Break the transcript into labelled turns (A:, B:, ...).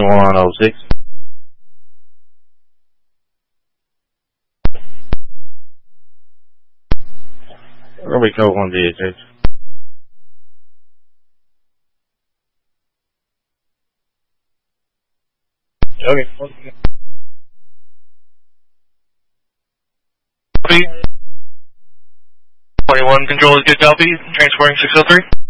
A: 106. Runway code 1 DHH. Okay.
B: 21 control is good copy. Transporting 603.